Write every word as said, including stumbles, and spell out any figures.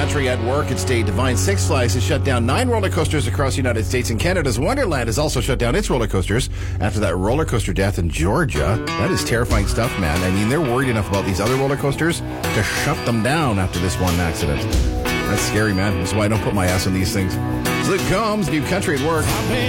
country at work. It's day divine. Six Flags has shut down nine roller coasters across the United States, and Canada's Wonderland has also shut down its roller coasters after that roller coaster death in Georgia. That is terrifying stuff, man. I mean, they're worried enough about these other roller coasters to shut them down after this one accident. That's scary, man. That's why I don't put my ass on these things. Luke Combs, New Country at Work.